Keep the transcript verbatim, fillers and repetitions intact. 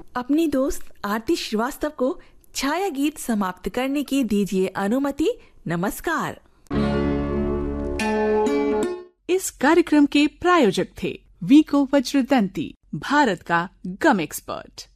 अपनी दोस्त आरती श्रीवास्तव को छाया गीत समाप्त करने की दीजिए अनुमति। नमस्कार। इस कार्यक्रम के प्रायोजक थे वीको वज्रदंती, भारत का गम एक्सपर्ट।